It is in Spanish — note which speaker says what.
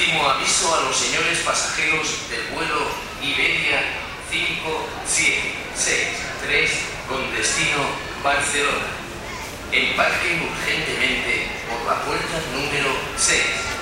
Speaker 1: Último aviso a los señores pasajeros del vuelo Iberia 5763 con destino Barcelona. Embarquen urgentemente por la puerta número 6.